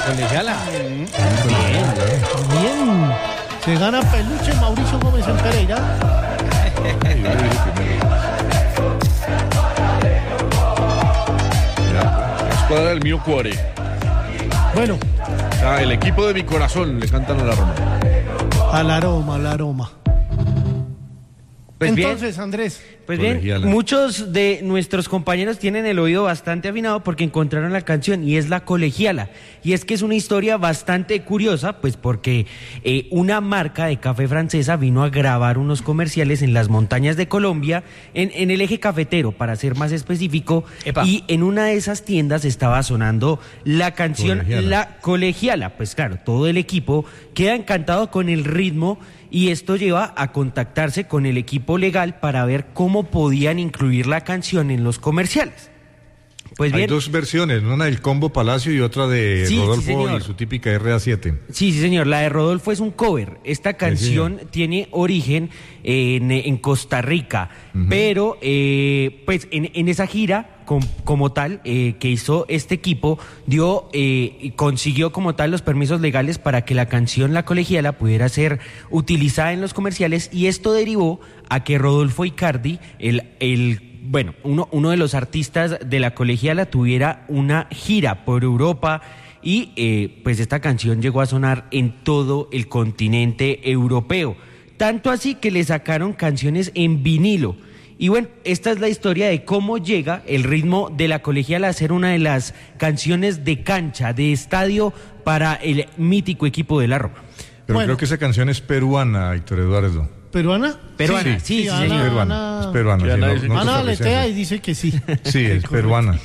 colegiala. Bien. Se gana peluche Mauricio Gómez en Pereira. Escuadra del mío cuore. Bueno. El equipo de mi corazón le cantan a la Roma. Al aroma. Pues entonces, bien, Andrés. Pues bien, muchos de nuestros compañeros tienen el oído bastante afinado porque encontraron la canción y es La Colegiala. Y es que es una historia bastante curiosa, pues porque una marca de café francesa vino a grabar unos comerciales en las montañas de Colombia, en el eje cafetero, para ser más específico. Epa. Y en una de esas tiendas estaba sonando la canción La Colegiala. Pues claro, todo el equipo queda encantado con el ritmo y esto lleva a contactarse con el equipo legal para ver cómo podían incluir la canción en los comerciales. Pues bien, hay dos versiones, una del Combo Palacio y otra de Rodolfo y su típica RA7. Sí, señor, la de Rodolfo es un cover. Esta canción tiene origen en Costa Rica, pero pues en esa gira como tal que hizo este equipo consiguió como tal los permisos legales para que la canción La Colegiala pudiera ser utilizada en los comerciales, y esto derivó a que Rodolfo Icardi, uno de los artistas de La Colegiala, tuviera una gira por Europa y pues esta canción llegó a sonar en todo el continente europeo, tanto así que le sacaron canciones en vinilo. Y bueno, esta es la historia de cómo llega el ritmo de La Colegiala a ser una de las canciones de cancha, de estadio para el mítico equipo de la Roma. Pero creo que esa canción es peruana, Héctor Eduardo. ¿Peruana? Peruana, sí, Ana, señor. Es peruana. Ana aletea y dice que sí. Sí, es peruana.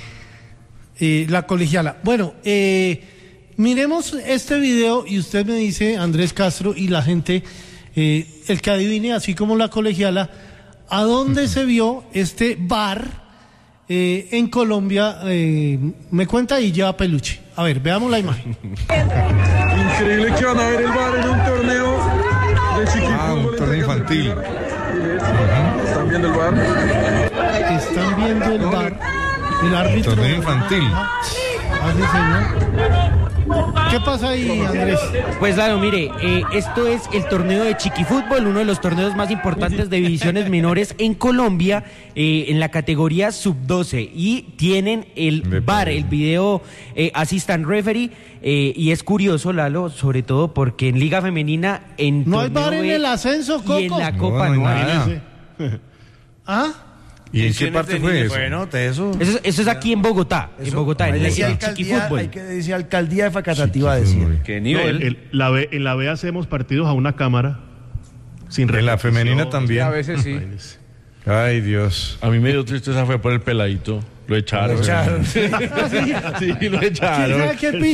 La Colegiala. Bueno, miremos este video y usted me dice, Andrés Castro y la gente, el que adivine, así como La Colegiala, ¿a dónde se vio este bar en Colombia? Me cuenta y lleva peluche. A ver, veamos la imagen. Increíble que van a ver el bar en un torneo de chiquifútbol. Un torneo infantil. ¿Están viendo el bar? Están viendo el bar. El árbitro. Torneo infantil. Así, señor. ¿Qué pasa ahí, Andrés? Pues claro, mire, esto es el torneo de chiquifútbol, uno de los torneos más importantes de divisiones menores en Colombia, en la categoría sub-12, y tienen el VAR, el Video Assistant Referee, y es curioso, Lalo, sobre todo porque en Liga Femenina, no hay VAR en el ascenso, Coco, y en la Copa no hay nada. ¿Ah? ¿Y en qué parte fue eso? Bueno, eso es aquí en Bogotá, en el chiquifútbol. Hay que decir alcaldía de Facatativá, decir. ¿Qué nivel? En la B hacemos partidos a una cámara. En la femenina también. A veces sí. Ay, Dios. A mí me dio tristeza fue por el peladito. Lo echaron. Sí, lo echaron.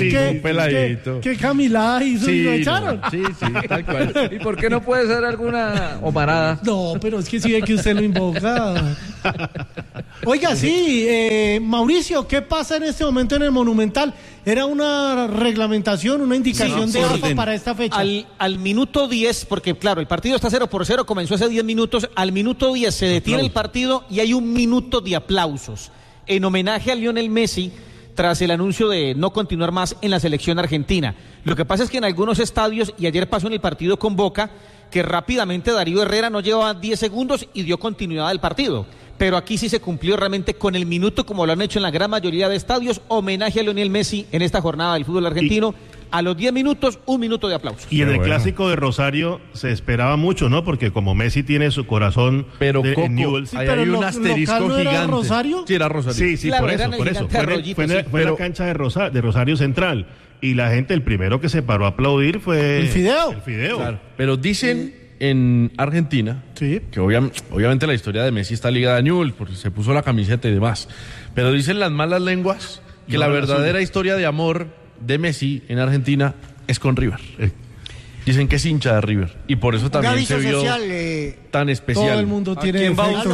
¿Qué Camila hizo? Sí, ¿Lo echaron? Sí, tal cual. ¿Y por qué no puede ser alguna omarada? No, pero es que sí ve que usted lo invoca. Oiga, sí, Mauricio, ¿qué pasa en este momento en el Monumental? ¿Era una reglamentación, una indicación de AFA para esta fecha? Al minuto 10, porque claro, el partido está 0-0, comenzó hace 10 minutos, al minuto 10 se detiene el partido y hay un minuto de aplausos en homenaje a Lionel Messi tras el anuncio de no continuar más en la selección argentina. Lo que pasa es que en algunos estadios, y ayer pasó en el partido con Boca, que rápidamente Darío Herrera no llevaba 10 segundos y dio continuidad al partido. Pero aquí sí se cumplió realmente con el minuto, como lo han hecho en la gran mayoría de estadios, homenaje a Lionel Messi en esta jornada del fútbol argentino. A los 10 minutos, un minuto de aplauso. Y en el clásico de Rosario se esperaba mucho, ¿no? Porque como Messi tiene su corazón en Newell's. Sí, hay un asterisco gigante. ¿Era Rosario? Sí, era Rosario. Sí, claro, por eso. Fue en la cancha de Rosario Central. Y la gente, el primero que se paró a aplaudir fue... El Fideo. Claro. Pero dicen en Argentina que obviamente la historia de Messi está ligada a Newell's porque se puso la camiseta y demás. Pero dicen las malas lenguas que la verdadera historia de amor de Messi en Argentina es con River. Dicen que es hincha de River y por eso también se vio tan especial. Todo el mundo tiene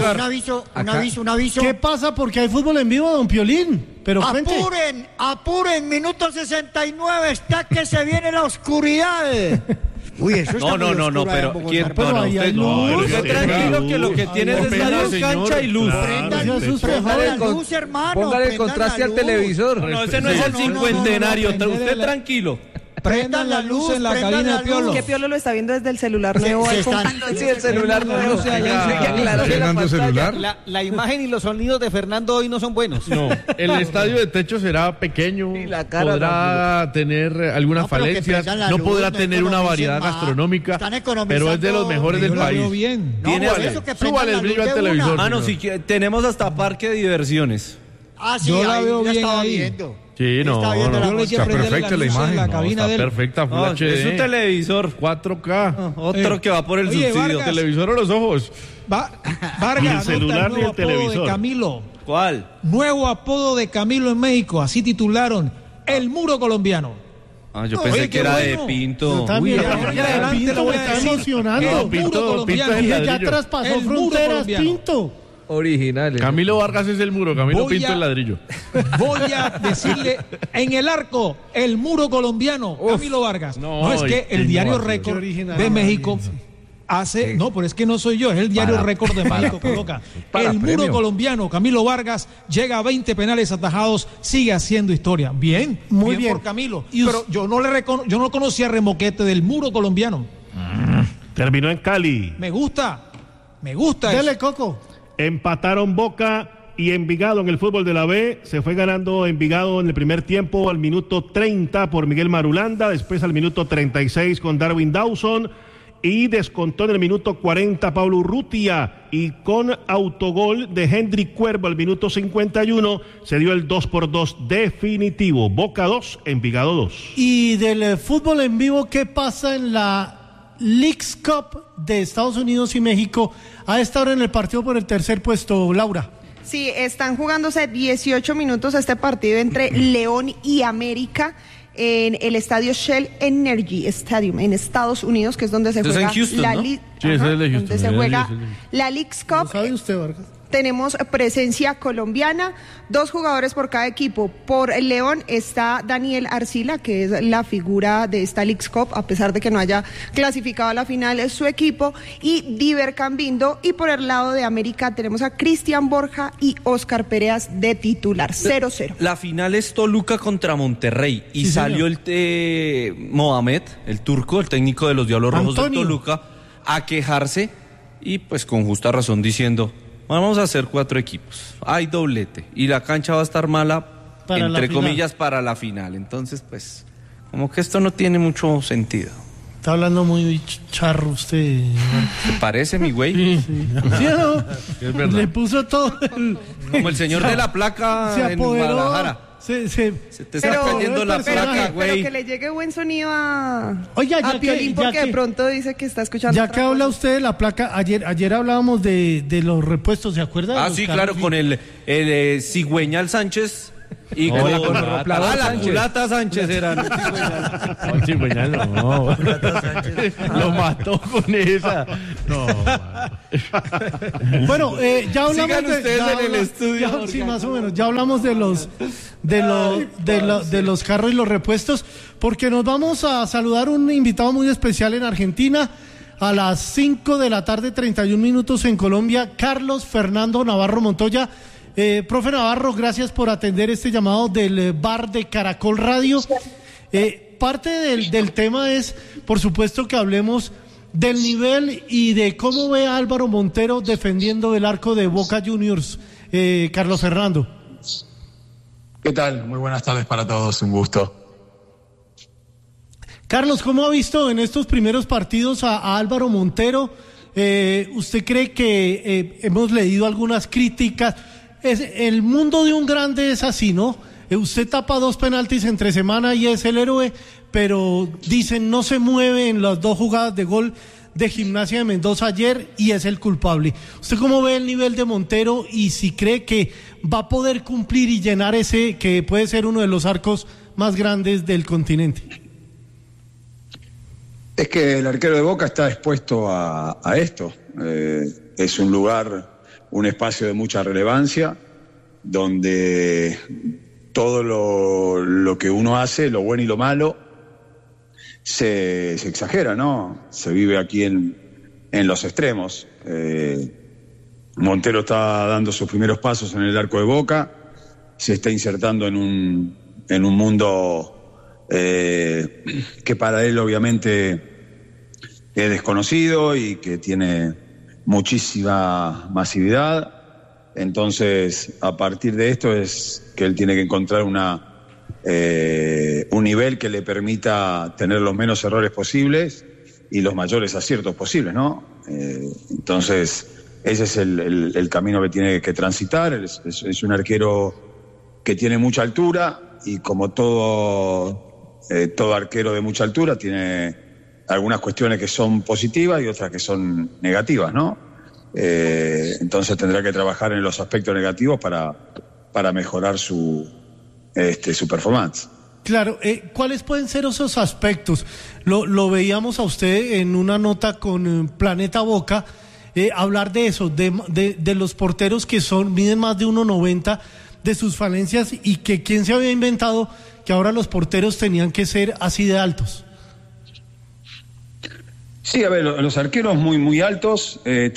un aviso. ¿Qué pasa? Porque hay fútbol en vivo, don Piolín. Pero apuren, minuto 69, está que se viene la oscuridad. Uy, eso está No, pero ¿quién? Pero ahí hay luz. Usted tranquilo que lo que tiene es estadio, cancha y luz. Prendan la luz, hermano. Póngale el contraste al televisor. No, ese no es el cincuentenario. Usted tranquilo. Prendan la luz en la cabina de Piolo. Que Piolo lo está viendo desde el celular nuevo. Sí, el celular nuevo. La imagen y los sonidos de Fernando hoy no son buenos. No, el estadio de techo será pequeño, podrá tener alguna falencia, no podrá tener una variedad gastronómica, pero es de los mejores del país. Súbale el brillo al televisor. Mano, si tenemos hasta parque de diversiones. Yo la veo bien ahí. Sí, está perfecta la imagen. La cabina está perfecta, Full HD. Es un televisor 4K. Otro que va por el subsidio. Vargas, televisor o los ojos. Ni el celular ni el televisor. De Camilo. ¿Cuál? Nuevo apodo de Camilo en México. Así titularon El Muro Colombiano. Yo pensé que era de Pinto. También, Pinto me está emocionando. Pinto ya traspasó fronteras, Pinto. Originales. Camilo Vargas es el muro, Camilo Pinto el ladrillo. Voy a decirle en el arco, el muro colombiano, Camilo Vargas. No, es que el diario Récord de México hace, no, pero es que no soy yo, es el diario Récord de México, coloca. El muro colombiano, Camilo Vargas, llega a 20 penales atajados, sigue haciendo historia. Bien, muy bien por Camilo. Pero yo no conocía Remoquete del muro colombiano. Terminó en Cali. Me gusta. Dele, Coco. Empataron Boca y Envigado en el fútbol de la B. Se fue ganando Envigado en el primer tiempo al minuto 30 por Miguel Marulanda, después al minuto 36 con Darwin Dawson y descontó en el minuto 40 Pablo Urrutia y con autogol de Hendrik Cuervo al minuto 51 se dio el 2-2 definitivo. Boca 2, Envigado 2. Y del fútbol en vivo, ¿qué pasa en la Leagues Cup de Estados Unidos y México a esta hora en el partido por el tercer puesto, Laura? Sí, están jugándose 18 minutos este partido entre León y América en el estadio Shell Energy Stadium en Estados Unidos, que es donde se juega la Leagues Cup. ¿Lo sabe usted, Vargas? Tenemos presencia colombiana, 2 jugadores por cada equipo. Por el León está Daniel Arcila, que es la figura de esta Leagues Cup, a pesar de que no haya clasificado a la final, es su equipo, y Diver Cambindo. Y por el lado de América tenemos a Cristian Borja y Oscar Pérez de titular, 0-0. La final es Toluca contra Monterrey, y salió el Mohamed, el turco, el técnico de los Diablos Rojos de Toluca, a quejarse, y pues con justa razón, diciendo: vamos a hacer 4 equipos, hay doblete y la cancha va a estar mala, entre comillas, para la final. Entonces, pues, como que esto no tiene mucho sentido. Está hablando muy charro usted. ¿Te parece, mi güey? Sí. ¿Sí o no? Es verdad. Le puso todo como el señor de la placa en Guadalajara. Se te está cayendo la placa, güey. Pero que le llegue buen sonido a Piolín, Piolín, porque de pronto dice que está escuchando. Ya que habla usted de la placa, ayer hablábamos de los repuestos, ¿se acuerda? Sí, claro, con el Cigüeñal Sánchez y con la culata Sánchez era. No, Cigüeñal no. Lo mató con esa. No. Bueno, ya hablamos sigan ustedes en el estudio. Sí, más o menos. Ya hablamos de los carros y los repuestos, porque nos vamos a saludar un invitado muy especial en Argentina. A las 5 de la tarde, 31 minutos en Colombia, Carlos Fernando Navarro Montoya. Profe Navarro, gracias por atender este llamado del bar de Caracol Radio. Parte del tema es, por supuesto, que hablemos del nivel y de cómo ve a Álvaro Montero defendiendo el arco de Boca Juniors. Carlos Fernando. ¿Qué tal? Muy buenas tardes para todos, un gusto. Carlos, ¿cómo ha visto en estos primeros partidos a Álvaro Montero? ¿Usted cree que hemos leído algunas críticas? El mundo de un grande es así, ¿no? Usted tapa 2 penaltis entre semana y es el héroe, pero dicen no se mueve en las 2 jugadas de gol de Gimnasia de Mendoza ayer y es el culpable. ¿Usted cómo ve el nivel de Montero y si cree que va a poder cumplir y llenar ese que puede ser uno de los arcos más grandes del continente? Es que el arquero de Boca está expuesto a esto. Es un lugar, un espacio de mucha relevancia, donde todo lo que uno hace, lo bueno y lo malo, se exagera, ¿no? Se vive aquí en los extremos. Montero está dando sus primeros pasos en el arco de Boca, se está insertando en un mundo que para él obviamente es desconocido y que tiene muchísima masividad. Entonces, a partir de esto es que él tiene que encontrar un nivel que le permita tener los menos errores posibles y los mayores aciertos posibles, ¿no? Entonces, ese es el camino que tiene que transitar. Es un arquero que tiene mucha altura y como todo arquero de mucha altura tiene algunas cuestiones que son positivas y otras que son negativas, ¿no? Entonces tendrá que trabajar en los aspectos negativos para mejorar su performance. Claro, ¿cuáles pueden ser esos aspectos? Lo veíamos a usted en una nota con Planeta Boca, hablar de eso, de los porteros que miden más de 1.90, de sus falencias, y que quién se había inventado que ahora los porteros tenían que ser así de altos. Sí, a ver, los arqueros muy altos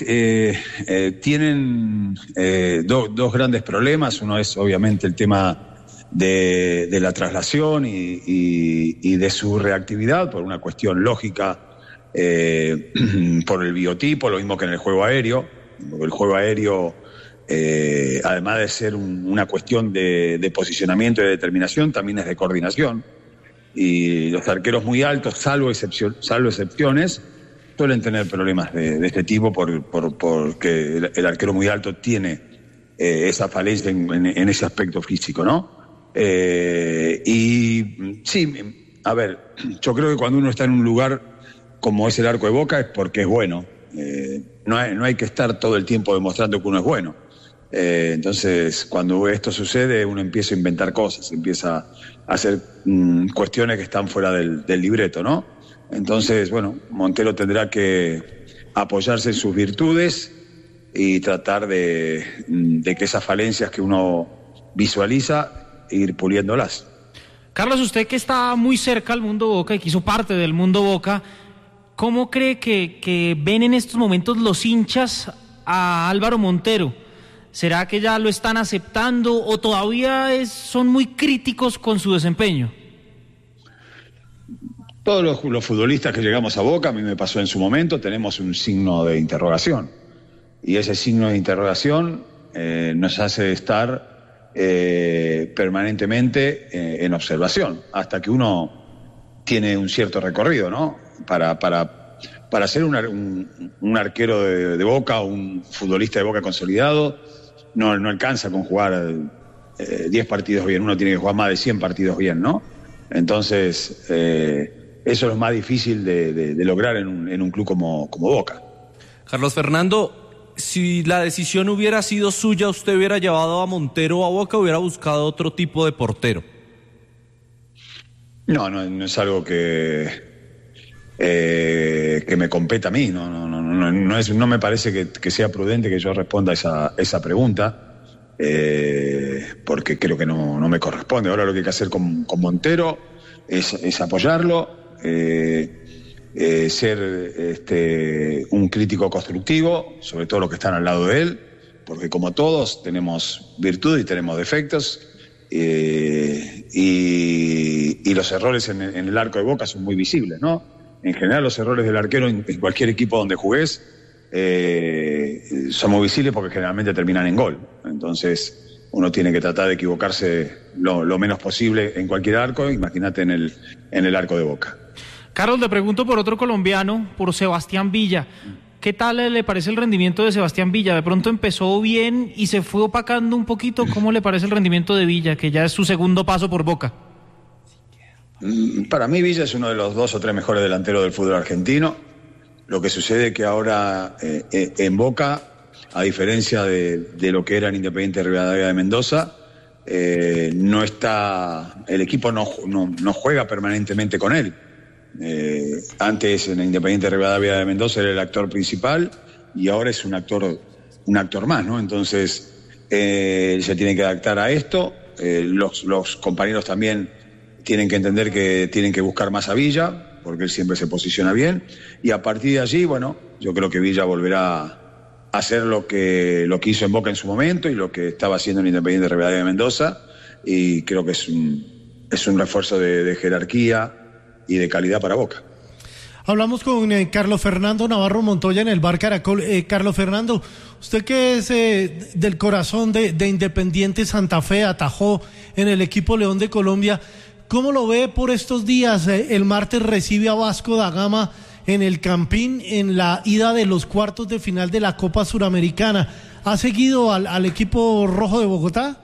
tienen dos grandes problemas. Uno es obviamente el tema de la traslación y de su reactividad por una cuestión lógica, por el biotipo, lo mismo que en el juego aéreo. El juego aéreo, además de ser una cuestión de posicionamiento y de determinación, también es de coordinación. Y los arqueros muy altos, salvo excepciones, suelen tener problemas de este tipo porque el arquero muy alto tiene esa falencia en ese aspecto físico, ¿no? Y sí, a ver, yo creo que cuando uno está en un lugar como es el arco de Boca es porque es bueno. No hay que estar todo el tiempo demostrando que uno es bueno. Entonces, cuando esto sucede, uno empieza a inventar cosas, empieza a hacer cuestiones que están fuera del libreto, ¿no? Entonces, bueno, Montero tendrá que apoyarse en sus virtudes y tratar de que esas falencias que uno visualiza, ir puliéndolas. Carlos, usted que está muy cerca al mundo Boca y que hizo parte del mundo Boca, ¿cómo cree que ven en estos momentos los hinchas a Álvaro Montero? ¿Será que ya lo están aceptando o todavía son muy críticos con su desempeño? Todos los futbolistas que llegamos a Boca, a mí me pasó en su momento, tenemos un signo de interrogación. Y ese signo de interrogación nos hace estar permanentemente en observación, hasta que uno tiene un cierto recorrido, ¿no? Para ser un arquero de Boca o un futbolista de Boca consolidado, no alcanza con jugar 10 partidos bien, uno tiene que jugar más de 100 partidos bien, ¿no? Entonces, eso es lo más difícil de lograr en un club como Boca. Carlos Fernando, si la decisión hubiera sido suya, ¿usted hubiera llevado a Montero a Boca o hubiera buscado otro tipo de portero? No es algo que me compete a mí. No me parece que sea prudente que yo responda esa pregunta, porque creo que no me corresponde. Ahora lo que hay que hacer con Montero es apoyarlo, ser un crítico constructivo, sobre todo los que están al lado de él, porque como todos tenemos virtudes y tenemos defectos, y los errores en el arco de Boca son muy visibles, ¿no? En general los errores del arquero en cualquier equipo donde jugués son muy visibles porque generalmente terminan en gol. Entonces uno tiene que tratar de equivocarse lo menos posible en cualquier arco, imagínate en el arco de Boca. Carlos, le pregunto por otro colombiano, por Sebastián Villa. ¿Qué tal le parece el rendimiento de Sebastián Villa? De pronto empezó bien y se fue opacando un poquito. ¿Cómo le parece el rendimiento de Villa, que ya es su segundo paso por Boca? Para mí Villa es uno de los 2 o 3 mejores delanteros del fútbol argentino. Lo que sucede es que ahora en Boca, a diferencia de lo que era en Independiente Rivadavia de Mendoza, el equipo no juega permanentemente con él. Antes en Independiente Rivadavia de Mendoza era el actor principal y ahora es un actor más, ¿no? Entonces se tiene que adaptar a esto. Los compañeros también tienen que entender que tienen que buscar más a Villa. porque él siempre se posiciona bien, y a partir de allí, bueno, yo creo que Villa volverá a hacer lo que hizo en Boca en su momento y lo que estaba haciendo en Independiente Rivadavia de Mendoza, y creo que es un refuerzo de jerarquía y de calidad para Boca. Hablamos con Carlos Fernando Navarro Montoya en el Bar Caracol. Carlos Fernando, usted que es del corazón de Independiente Santa Fe, atajó en el equipo León de Colombia, ¿cómo lo ve por estos días? El martes recibe a Vasco da Gama en el Campín en la ida de los cuartos de final de la Copa Suramericana. ¿Ha seguido al equipo rojo de Bogotá?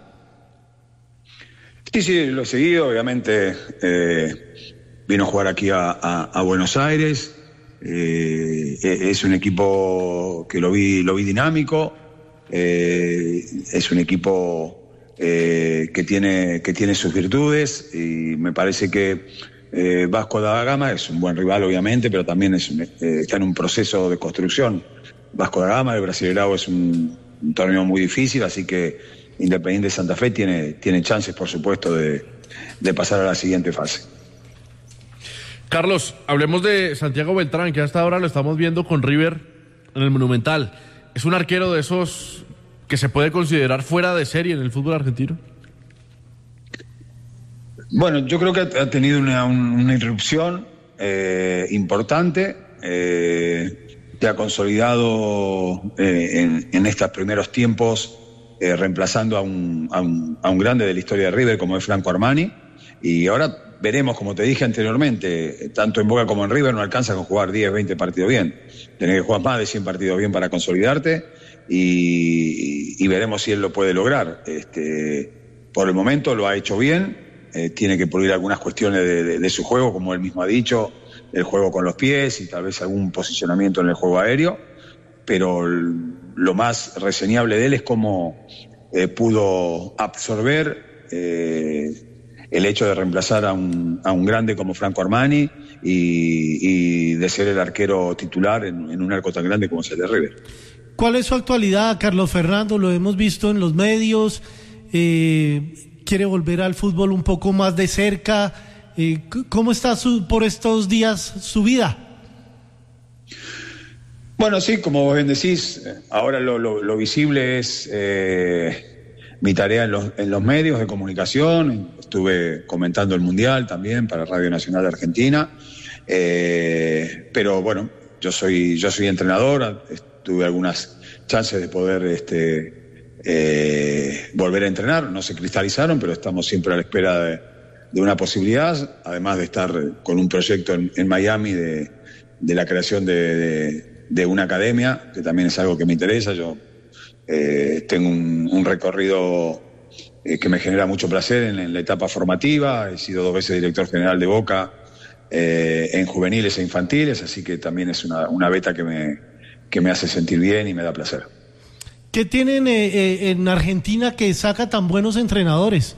Sí, lo he seguido, obviamente. Vino a jugar aquí a Buenos Aires. Es un equipo que lo vi dinámico. Es un equipo que tiene sus virtudes, y me parece que Vasco da Gama es un buen rival, obviamente, pero también está en un proceso de construcción. Vasco da Gama, el Brasileirao, es un torneo muy difícil, así que Independiente Santa Fe tiene chances, por supuesto, de pasar a la siguiente fase. Carlos, hablemos de Santiago Beltrán, que hasta ahora lo estamos viendo con River en el Monumental. ¿Es un arquero de esos que se puede considerar fuera de serie en el fútbol argentino? Bueno, yo creo que ha tenido una irrupción importante, se ha consolidado en estos primeros tiempos, reemplazando a un grande de la historia de River como es Franco Armani, y ahora veremos, como te dije anteriormente, tanto en Boca como en River no alcanza con jugar 10, 20 partidos bien. Tenés que jugar más de 100 partidos bien para consolidarte, y veremos si él lo puede lograr. Por el momento lo ha hecho bien, tiene que pulir algunas cuestiones de su juego, como él mismo ha dicho, el juego con los pies y tal vez algún posicionamiento en el juego aéreo, pero lo más reseñable de él es cómo pudo absorber el hecho de reemplazar a un grande como Franco Armani y de ser el arquero titular en un arco tan grande como es el de River. ¿Cuál es su actualidad, Carlos Fernando? Lo hemos visto en los medios, quiere volver al fútbol un poco más de cerca. ¿Cómo está por estos días su vida? Bueno, sí, como vos bien decís, ahora lo visible es mi tarea en los medios de comunicación. Estuve comentando el Mundial también para Radio Nacional de Argentina, pero bueno, yo soy entrenador, tuve algunas chances de poder volver a entrenar, no se cristalizaron, pero estamos siempre a la espera de una posibilidad, además de estar con un proyecto en Miami de la creación de una academia, que también es algo que me interesa. Yo tengo un recorrido que me genera mucho placer en la etapa formativa. He sido 2 veces director general de Boca en juveniles e infantiles, así que también es una beta que me hace sentir bien y me da placer. ¿Qué tienen en Argentina que saca tan buenos entrenadores?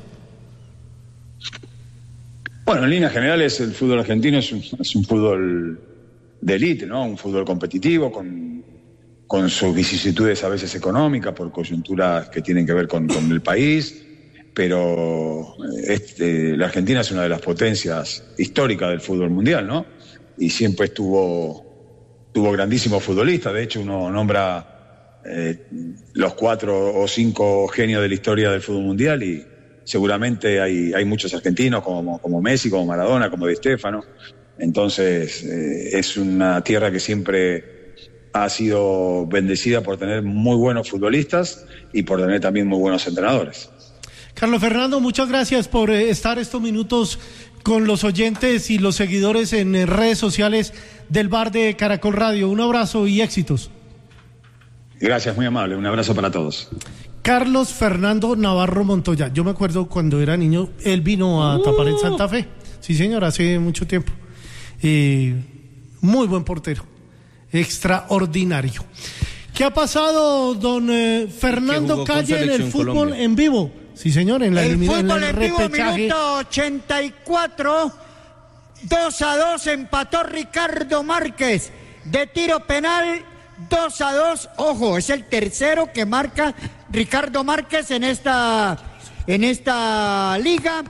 Bueno, en líneas generales el fútbol argentino es un fútbol de élite, ¿no? Un fútbol competitivo con sus vicisitudes a veces económicas por coyunturas que tienen que ver con el país, pero la Argentina es una de las potencias históricas del fútbol mundial, ¿no? Y siempre tuvo grandísimos futbolistas. De hecho, uno nombra los 4 o 5 genios de la historia del fútbol mundial y seguramente hay muchos argentinos como Messi, como Maradona, como Di Stéfano. Entonces es una tierra que siempre ha sido bendecida por tener muy buenos futbolistas y por tener también muy buenos entrenadores. Carlos Fernando, muchas gracias por estar estos minutos con los oyentes y los seguidores en redes sociales del Bar de Caracol Radio. Un abrazo y éxitos. Gracias, muy amable. Un abrazo para todos. Carlos Fernando Navarro Montoya. Yo me acuerdo cuando era niño, él vino a tapar en Santa Fe. Sí, señor, hace mucho tiempo. Muy buen portero. Extraordinario. ¿Qué ha pasado, don Fernando Calle, en el fútbol Colombia en vivo? Sí, señor, en el fútbol en vivo, minuto 84, 2-2, empató Ricardo Márquez, de tiro penal, 2-2, ojo, es el tercero que marca Ricardo Márquez en esta liga,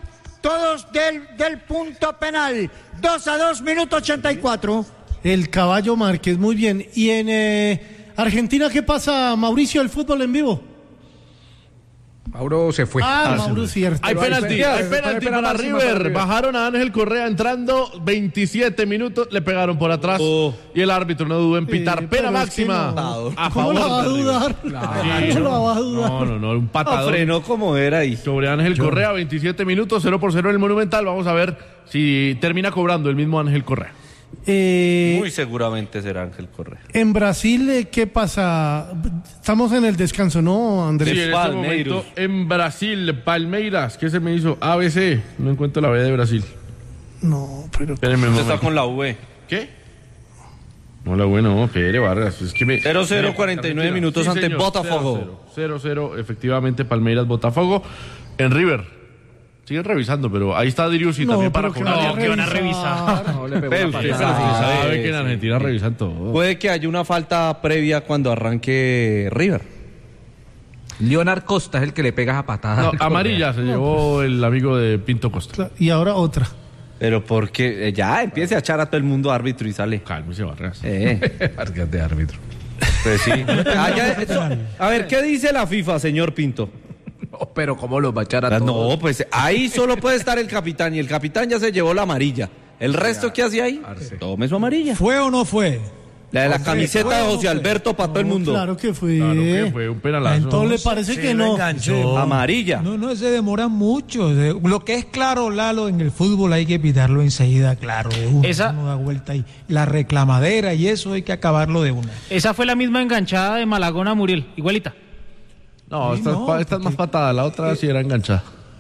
todos del punto penal. 2-2, minuto 84. El Caballo Márquez, muy bien. ¿Y en Argentina qué pasa, Mauricio, el fútbol en vivo? Mauro se fue. Mauro, cierto. Hay penalti para River. Bajaron a Ángel Correa entrando 27 minutos, le pegaron por atrás y el árbitro no dudó en pitar pena máxima a favor. ¿Cómo la va a dudar? ¿Cómo la va a dudar? No, un patadón. Frenó como era ahí. Sobre Ángel Correa, 27 minutos, 0-0 en el Monumental. Vamos a ver si termina cobrando el mismo Ángel Correa. Muy seguramente será Ángel Correa. En Brasil, ¿qué pasa? Estamos en el descanso, ¿no, Andrés? Sí, en este momento en Brasil, Palmeiras, ¿qué se me hizo? ABC, no encuentro la B de Brasil. No, pero... Espérenme, usted está con la V. ¿Qué? No, la V no, Pere Vargas. Es que 0-0, 49 minutos ante Botafogo. 0-0, efectivamente, Palmeiras, Botafogo. En River. Siguen revisando, pero ahí está Diriusi también para cobrar. No, que van a revisar. No, sabe que en Argentina revisan todo. Puede que haya una falta previa cuando arranque River. Leonard Costa es el que le pega a patada. No, amarilla se llevó el amigo de Pinto Costa. Y ahora otra. Pero porque ya empiece a echar a todo el mundo árbitro y sale. Cálmese, Vargas. Vargas de árbitro. Pues sí. A ver, ¿qué dice la FIFA, señor Pinto? No, pero ¿cómo los va a echar a todos? No, pues ahí solo puede estar el capitán y el capitán ya se llevó la amarilla. ¿El resto qué hace ahí? Tome su amarilla. ¿Fue o no fue? La de la camiseta de José Alberto para todo el mundo. Claro que fue. Un penalazo. Entonces le parece que no. Amarilla. No, se demora mucho. Lo que es claro, Lalo, en el fútbol hay que pitarlo enseguida, claro. Uno da vuelta y la reclamadera y eso hay que acabarlo de una. Esa fue la misma enganchada de Malagón a Muriel, igualita. No, esta es más patada, la otra sí era enganchada.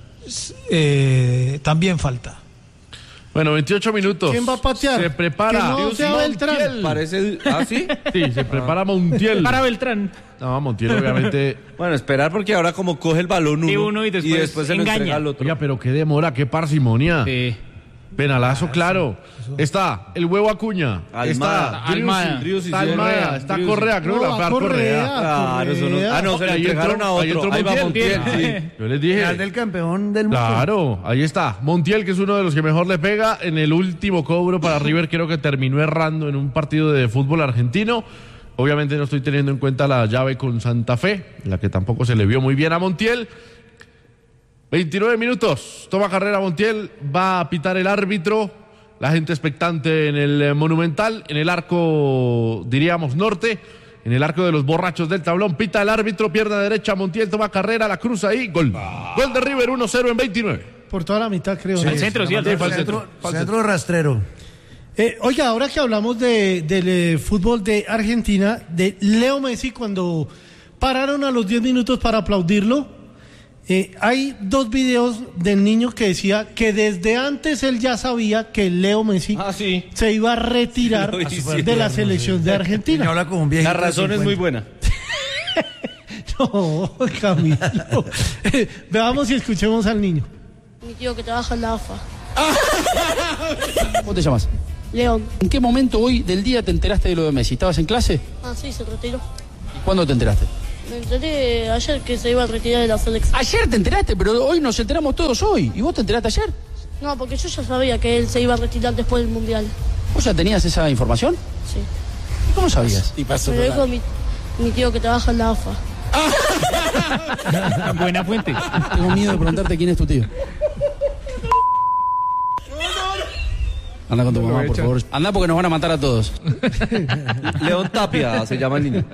También falta. Bueno, 28 minutos. ¿Quién va a patear? Se prepara. Que no sea Beltrán. Parece... ¿Ah, sí? Sí, se prepara Montiel. Para Beltrán. No, Montiel obviamente... Bueno, esperar porque ahora como coge el balón uno y después se lo entrega al otro. Oiga, pero qué demora, qué parsimonia. Sí. Penalazo, claro. Está el huevo Acuña. Está Almada. Está Correa, creo que la fue a Correa. Claro, eso no. Se le entregaron a otro. Ahí va Montiel. Sí. Yo les dije. Final del campeón del mundo. Claro, ahí está. Montiel, que es uno de los que mejor le pega. En el último cobro para River, creo que terminó errando en un partido de fútbol argentino. Obviamente no estoy teniendo en cuenta la llave con Santa Fe, la que tampoco se le vio muy bien a Montiel. 29 minutos, toma carrera Montiel, va a pitar el árbitro, la gente expectante en el Monumental, en el arco, diríamos, norte, en el arco de los borrachos del tablón, pita el árbitro, pierna derecha, Montiel toma carrera, la cruza ahí, gol. Gol de River, 1-0 en 29. Por toda la mitad, creo. Sí, al centro, sí, al centro. Centro rastrero. Oiga, ahora que hablamos del fútbol de Argentina, de Leo Messi, cuando pararon a los 10 minutos para aplaudirlo, hay dos videos del niño que decía que desde antes él ya sabía que Leo Messi se iba a retirar de la selección de Argentina. Habla como un viejito. La razón es muy buena. No, Camilo. Veamos y escuchemos al niño. Mi tío que trabaja en la AFA. ¿Cómo te llamas? León. ¿En qué momento hoy del día te enteraste de lo de Messi? ¿Estabas en clase? Ah, sí, se retiró. ¿Y cuándo te enteraste? Me enteré ayer que se iba a retirar de la selección. Ayer te enteraste, pero hoy nos enteramos todos hoy. ¿Y vos te enteraste ayer? No, porque yo ya sabía que él se iba a retirar después del Mundial. ¿Vos ya tenías esa información? Sí. ¿Y cómo sabías? Me lo dijo mi tío que trabaja en la AFA. Buena fuente. Tengo miedo de preguntarte quién es tu tío. Anda con tu mamá, por favor. Anda porque nos van a matar a todos. León Tapia se llama el niño.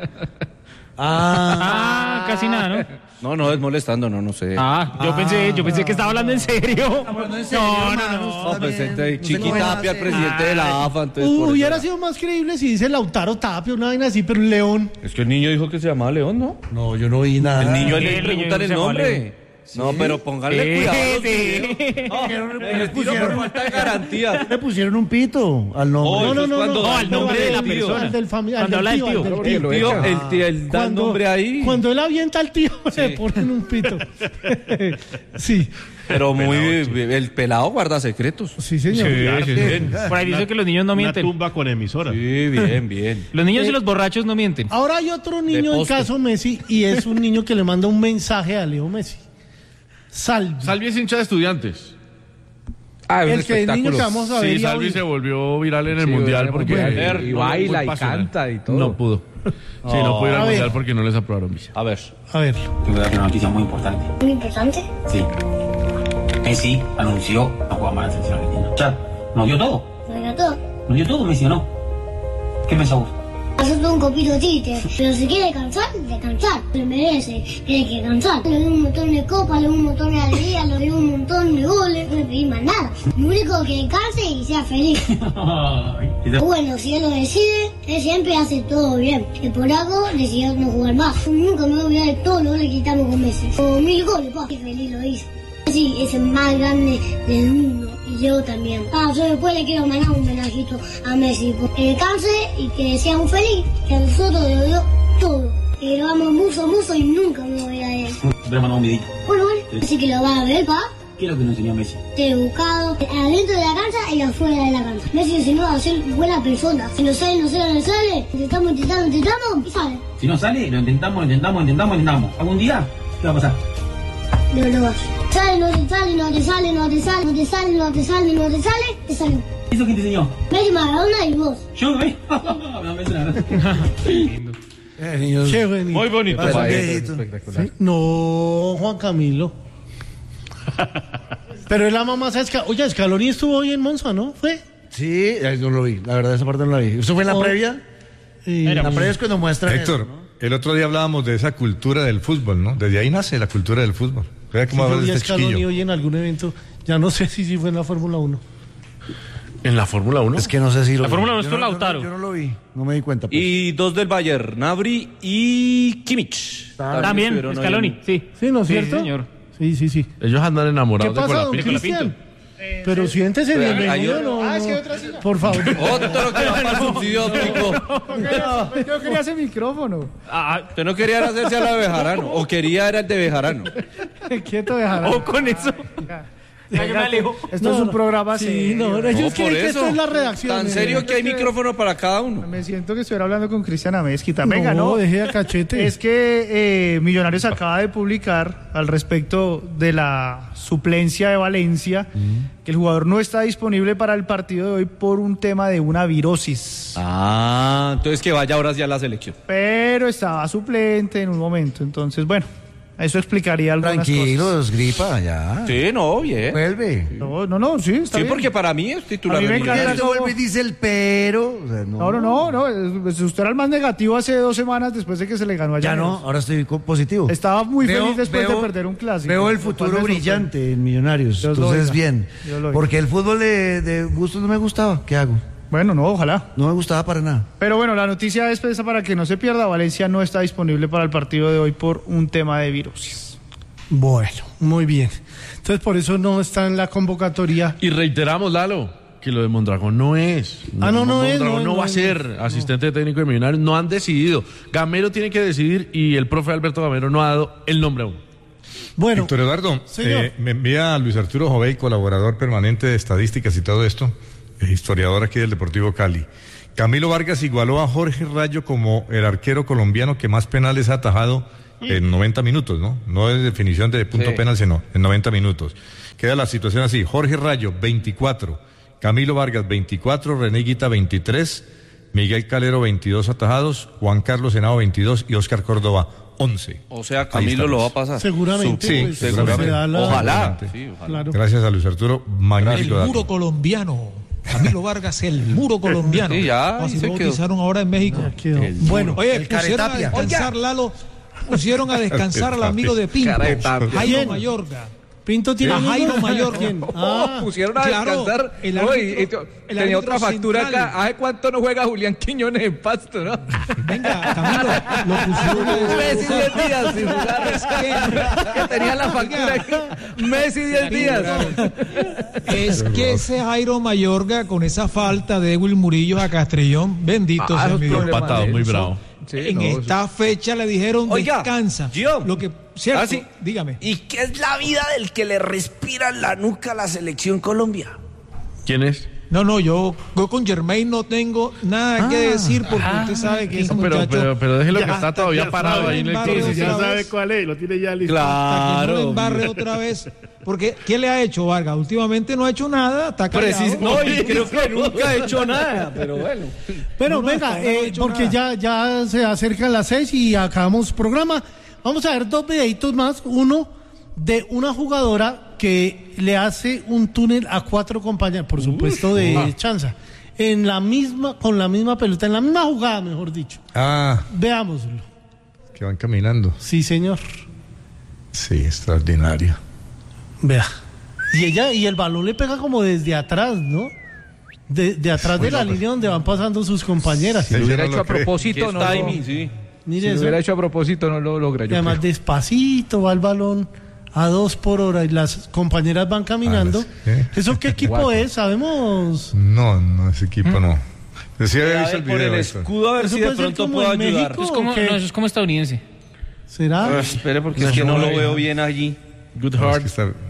Casi nada, ¿no? No, es molestando, no sé. Yo pensé que estaba hablando en serio. No, pues Chiqui Tapia, el presidente de la AFA. Hubiera sido más creíble si dice Lautaro Tapia, una vaina así, pero León. Es que el niño dijo que se llamaba León, ¿no? No, yo no oí nada. El niño le preguntan el nombre. No, pero pónganle cuidado. Les pusieron falta de garantía. Le pusieron un pito al nombre. No, al nombre de la persona. Al del familiar. Cuando habla del tío. El da el nombre ahí. Cuando él avienta al tío, le ponen un pito. Sí. Pero el pelado guarda secretos. Sí, señor. Sí. Por ahí dice que los niños no mienten. Una tumba con emisora. Sí, bien. Los niños y los borrachos no mienten. Ahora hay otro niño en caso Messi y es un niño que le manda un mensaje a Leo Messi. Salvi es hincha de Estudiantes. el que el niño que vamos a ver. Sí, Salvi se volvió viral en el Mundial porque... Y baila y canta y todo. No pudo. Sí, no pudo ir al Mundial porque no les aprobaron visa. A ver. Te voy a dar una noticia muy importante. ¿Muy importante? Sí. Messi anunció no jugar más la selección argentina. Ya, nos dio todo. ¿Me dio todo? Nos dio todo, Messi, ¿o no? ¿Qué pensás vos? Hacer todo un copito triste, pero si quiere descansar, se merece, tiene que descansar. Le doy un montón de copas, le doy un montón de alegría, le doy un montón de goles, no le pedí más nada. Lo único que descanse y sea feliz. Bueno, si él lo decide, él siempre hace todo bien. Y por algo decidió no jugar más. Nunca me voy a olvidar de todo lo que le quitamos con Messi. Como 1000 goles, pa. Qué feliz lo hizo. Sí, es el más grande del mundo. Y yo también. Yo después le quiero mandar un menajito a Messi. Que descanse y que sea muy feliz. Que a nosotros le dio todo. Que lo amo mucho y nunca me voy a él. Te voy a mandar un videito. Bueno, así que lo van a ver, pa. ¿Qué es lo que nos enseñó Messi? Te he buscado adentro de la cancha y afuera de la cancha. Messi enseñó a ser buena persona. Si no sale, intentamos y sale. Si no sale, lo intentamos. ¿Algún día? ¿Qué va a pasar? No lo vas. Sale, no te sale, te salió. ¿Eso quién te enseñó? Messi, Maradona y vos. ¿Yo, me Muy bonito. Sí. No, Juan Camilo. Pero él ama más a Scaloni. Oye, Scaloni estuvo hoy en Monza, ¿no? ¿Fue? Sí, no lo vi. La verdad, esa parte no la vi. ¿Eso fue en la previa? En la previa es cuando muestra Héctor, eso, ¿no? El otro día hablábamos de esa cultura del fútbol, ¿no? Desde ahí nace la cultura del fútbol. Vea cómo habla de este chiquillo. Hoy en algún evento, ya no sé si fue en la Fórmula 1. ¿En la Fórmula 1? Es que no sé si lo vi. La Fórmula 1 estuvo Lautaro. Yo no lo vi, no me di cuenta. Pues. Y 2 del Bayern, Gnabry y Kimmich. También, Scaloni, sí. Sí, ¿no es cierto? Sí, señor. Sí. Ellos andan enamorados de Colapinto. ¿Qué pasa, don Cristian? Pero siéntese bienvenido, ¿no? Es que otra silla. Por favor. Otro que va para el subsidio óptico. Yo quería ese micrófono. Usted no quería hacerse a la de Bejarano. O quería era el de Bejarano. Quieto, Bejarano. O con eso. Ya yo me alejo. Esto es un programa serio. Ellos quieren que esto es la redacción. Tan serio que hay micrófono para cada uno. Me siento que estuviera hablando con Cristian Amezquita. Venga, no. Deje a cachete. Es que Millonarios acaba de publicar al respecto de la suplencia de Valencia, que el jugador no está disponible para el partido de hoy por un tema de una virosis. Entonces que vaya ahora sí a la selección. Pero estaba suplente en un momento, entonces bueno. Eso explicaría algunas cosas. Tranquilos, gripa, ya. Sí, no, bien. Vuelve. No, sí, está bien. Sí, porque para mí es titular. A mí me encanta eso. Vuelve y dice el pero. O sea, no. Usted era el más negativo hace 2 semanas después de que se le ganó a Ya no, ahora estoy positivo. Estaba muy feliz después de perder un clásico. Veo el futuro brillante en Millonarios. Entonces, bien. Porque el fútbol de gusto no me gustaba. ¿Qué hago? Bueno, no, ojalá. No me gustaba para nada. Pero bueno, la noticia es esa para que no se pierda. Valencia no está disponible para el partido de hoy por un tema de virosis. Bueno, muy bien. Entonces por eso no está en la convocatoria. Y reiteramos, Lalo, que lo de Mondragón no es. Mondragón no va a ser asistente técnico de Millonarios. No han decidido. Gamero tiene que decidir y el profe Alberto Gamero no ha dado el nombre aún. Bueno, Héctor Eduardo, me envía Luis Arturo Jovey, colaborador permanente de estadísticas y todo esto, historiador aquí del Deportivo Cali. Camilo Vargas igualó a Jorge Rayo como el arquero colombiano que más penales ha atajado en 90 minutos, ¿no? No es definición de punto penal, sino en 90 minutos. Queda la situación así: Jorge Rayo, 24, Camilo Vargas, 24, René Guita, 23, Miguel Calero, 22 atajados, Juan Carlos Henao, 22 y Óscar Córdoba, 11. O sea, Camilo lo va a pasar. Seguramente. Sí, seguramente. Ojalá. Claro. Gracias a Luis Arturo, magnífico El dato. muro colombiano. Camilo Vargas, el muro colombiano. Sí, ya. Así lo bautizaron ahora en México. Bueno, oye, pusieron a descansar, Lalo. Pusieron a descansar al amigo de Pinto, Jairo Mayorga. Pinto tiene a Jairo Mayorga. Pusieron a descansar. Tenía otra factura acá. ¿Hace cuánto no juega Julián Quiñones en Pasto, no? Venga, Camilo, lo pusieron a Messi 10 días sin jugar. Que tenía la factura aquí. Messi 10 días. Es que ese Jairo Mayorga, con esa falta de Edwin Murillo a Castrillón, bendito sea mi Dios. Empatado, muy bravo. Sí, en esta fecha le dijeron descansa. Lo que cierto, dígame. ¿Y qué es la vida del que le respira en la nuca a la selección Colombia? ¿Quién es? No, yo con Germain no tengo nada que decir porque usted sabe que ese muchacho... Pero déjelo que está todavía parado ahí en el club. Ya sabe cuál es, lo tiene ya listo. Claro. Que no le embarre otra vez. Porque, ¿qué le ha hecho Vargas? Últimamente no ha hecho nada, está callado. No, y creo que nunca ha hecho nada, pero bueno. Pero venga, porque ya se acercan las 6 y acabamos programa. Vamos a ver 2 videitos más. Uno de una jugadora que le hace un túnel a 4 compañeros, por supuesto de chanza, con la misma pelota, en la misma jugada, mejor dicho. Veámoslo. Que van caminando. Sí, señor. Sí, extraordinario. Vea. Y el balón le pega como desde atrás, ¿no? De atrás de la línea donde van pasando sus compañeras. Si lo hubiera hecho a propósito, no. Sí. Mire, si lo hubiera hecho a propósito, no lo logra. Y además despacito va el balón a 2 por hora y las compañeras van caminando. ¿Eso qué equipo es? ¿Sabemos? No, ese equipo no. Decía había visto el video. Por el escudo, a ver si de pronto puedo ayudar. Eso es como estadounidense. ¿Será? Espere, porque es que no lo veo bien allí. Good Heart.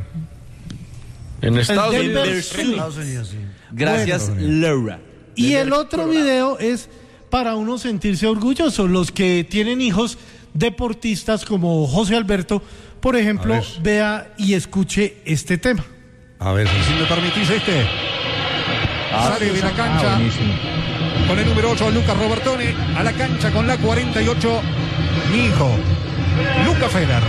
En Estados Unidos. Gracias, Laura. Y el otro video es para uno sentirse orgulloso. Los que tienen hijos deportistas como José Alberto, por ejemplo, vea y escuche este tema. A ver, si me permitís sale de la cancha con el número 8 Lucas Robertoni, a la cancha con la 48 mi hijo Luca Feder.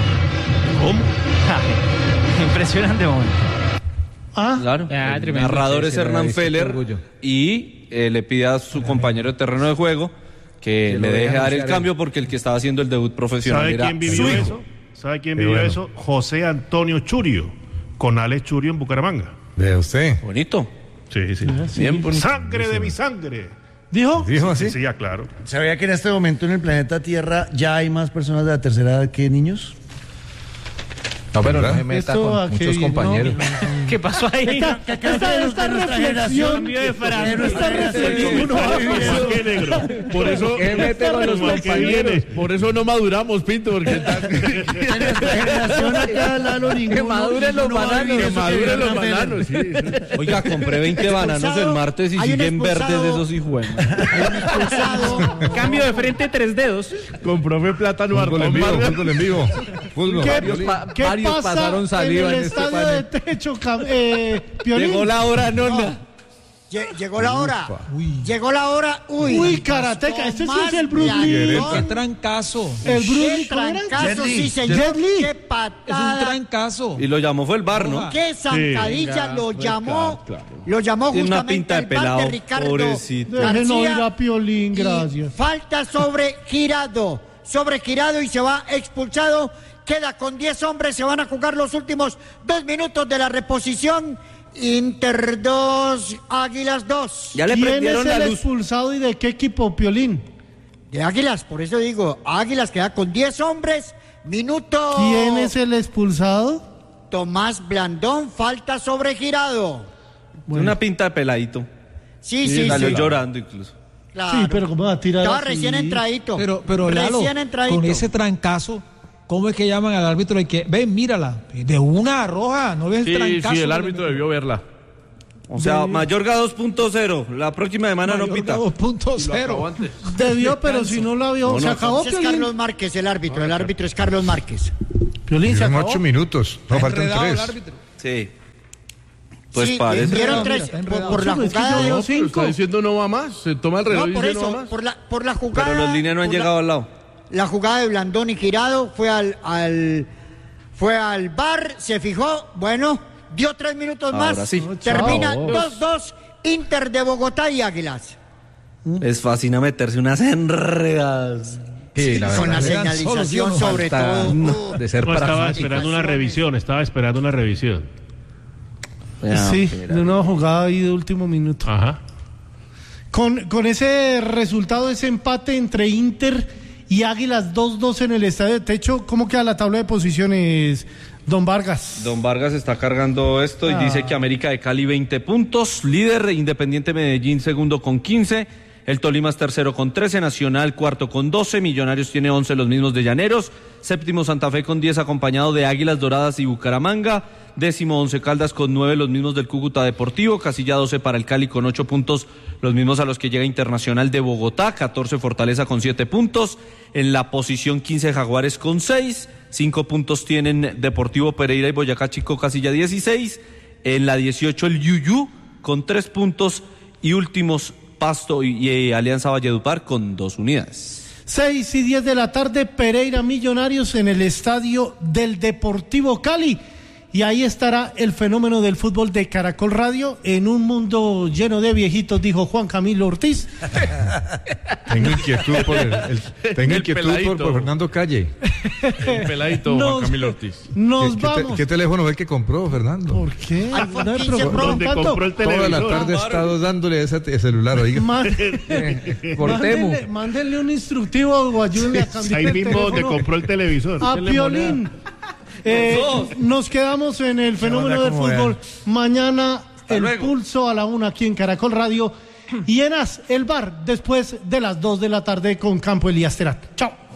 Impresionante momento. Claro. El narrador es Hernán Feller y le pide a su compañero de terreno de juego que le deje dar el cambio porque el que estaba haciendo el debut profesional ¿Sabe era quién vivió eso? ¿Sabe quién vivió eso? José Antonio Churio, con Alex Churio en Bucaramanga. ¿Ve usted? Bonito. Sí. Bien bonito. Sangre de mi sangre. ¿Dijo así? Sí, ya, claro. ¿Sabía que en este momento en el planeta Tierra ya hay más personas de la tercera edad que niños? No, pero no se meta con muchos compañeros. ¿Qué pasó ahí? Esta reflexión de frase. Por eso mete con los compañeros. Por eso no maduramos, Pinto, porque en nuestra generación acá Lalo que maduren los bananos. Sí. Oiga, compré 20 bananos el martes y siguen verdes de esos hijos. Cambio de frente 3 dedos. Con profe Plátano Fútbol en vivo. ¿Qué pasa pasaron saliva en el en este estadio de techo, Piolín? Llegó la hora, nona. Llegó la hora. Llegó la hora. Uy, karateca. Este sí es el Bruce Lee. ¡Qué trancazo! El Bruce Lee. Trancazo, sí, señor. Jet Li. ¡Qué patada! Es un trancazo. Y lo llamó fue el VAR, ¿no? ¡Qué zancadilla! Lo llamó. Lo llamó Tiene una justamente pinta de el VAR pelado, de Ricardo pobrecito. Dejen oír a Piolín, gracias. Falta sobre Girado y se va expulsado. Queda con 10 hombres, se van a jugar los últimos 2 minutos de la reposición. Inter 2, Águilas 2. Ya le ¿Quién prendieron es el la luz. expulsado y de qué equipo, Piolín? De Águilas, por eso digo, Águilas queda con 10 hombres. Minuto. ¿Quién es el expulsado? Tomás Blandón, falta sobre Girado. Tiene una pinta de peladito. Sí. Salió llorando incluso. Claro. Sí, pero ¿cómo va a tirar Estaba así? recién entradito. Pero Lalo, recién entradito. con ese trancazo, ¿cómo es que llaman al árbitro y que ven, mírala? De una roja, ¿no ves el trancazo? Sí, el árbitro debió verla. O sea, Mayorga 2.0. La próxima semana no pita. 2.0. Debió, pero si no la vio, se acabó. Es Carlos Márquez el árbitro. El árbitro es Carlos Márquez. Piolín, se acabó. 8 minutos. No, faltan 3. Sí. Pues sí, parece. Dieron 3 por la jugada de 5. Está diciendo no va más. Se toma el reloj y dice no va más. Por la jugada. Pero los líneas no han llegado al lado. La jugada de Blandón y Girado fue al VAR, se fijó, bueno, dio 3 minutos Ahora más. sí. Termina 2-2, Inter de Bogotá y Águilas. Les fascina meterse unas enredadas. Sí, con la señalización sobre todo. De ser estaba esperando una revisión. Sí, de una jugada ahí de último minuto. Ajá. Con ese resultado, ese empate entre Inter y Águilas 2-2 en el estadio de techo, ¿cómo queda la tabla de posiciones, don Vargas? Don Vargas está cargando esto y dice que América de Cali 20 puntos, líder Independiente Medellín segundo con 15, El Tolima es tercero con 13, Nacional cuarto con 12, Millonarios tiene 11, los mismos de Llaneros, séptimo Santa Fe con 10, acompañado de Águilas Doradas y Bucaramanga, décimo Once Caldas con 9, los mismos del Cúcuta Deportivo, casilla 12 para el Cali con 8 puntos, los mismos a los que llega Internacional de Bogotá, 14 Fortaleza con 7 puntos, en la posición 15 Jaguares con 6, 5 puntos tienen Deportivo Pereira y Boyacá Chico, casilla 16, en la 18 el Yuyú con 3 puntos y últimos Pasto y Alianza Valledupar con 2 unidades. 6:10 de la tarde, Pereira Millonarios en el estadio del Deportivo Cali. Y ahí estará el fenómeno del fútbol de Caracol Radio en un mundo lleno de viejitos, dijo Juan Camilo Ortiz. Tengo inquietud por Fernando Calle. El peladito Juan Camilo Ortiz. Vamos. ¿Qué teléfono es el que compró, Fernando? ¿Por qué? ¿Dónde compró el televisor? Toda la tarde he estado dándole ese celular, oiga. Mándenle un instructivo o ayúdenle a cambiar ahí mismo donde compró el televisor. A Piolín. Nos quedamos en el fenómeno del fútbol. Mañana pulso a la 1 aquí en Caracol Radio y en el bar después de las 2 de la tarde con Campo Elías Terán. Chao.